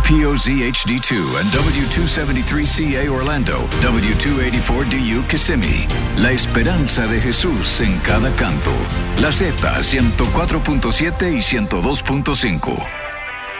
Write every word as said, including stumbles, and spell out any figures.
P O Z H D two and W two seventy-three C A Orlando, W two eighty-four D U Kissimmee. La esperanza de Jesús en cada canto. La Z ciento cuatro punto siete y ciento dos punto cinco.